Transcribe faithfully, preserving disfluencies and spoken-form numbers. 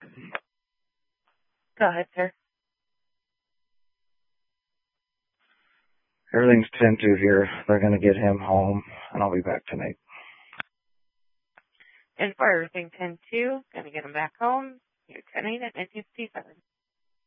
Go ahead, sir. Everything's ten two here. They're going to get him home, and I'll be back tonight. And for everything ten two, going to get him back home. You're ten eight at nineteen fifty-seven.